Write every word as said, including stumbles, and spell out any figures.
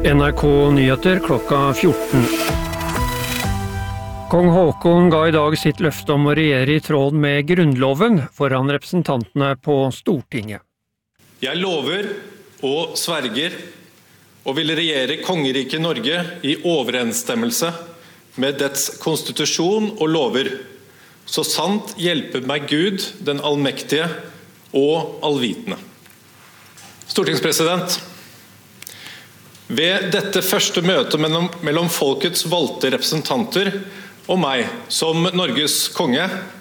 N R K Nyheter klokka fjorten. Kong Haakon ga i dag sitt løfte om å regjere i tråd med Grunnloven foran representantene på Stortinget. Jeg lover og sverger og vil regjere kongeriket Norge i overensstemmelse med dets konstitusjon og lover, så sant hjelper meg Gud, den allmektige og allvitende. Stortingspresident, ved dette første møtet mellom, mellom folkets valgte representanter og meg som Norges konge,